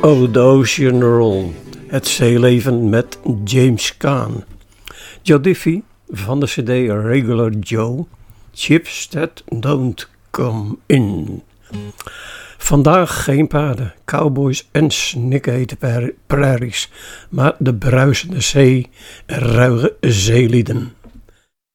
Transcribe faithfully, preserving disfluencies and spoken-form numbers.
Oh, the Ocean Roll, het zeeleven met James Caan. Joe Diffie van de cd Regular Joe, Ships That Don't Come In. Vandaag geen paarden, cowboys en snikhete prairies, maar de bruisende zee en ruige zeelieden.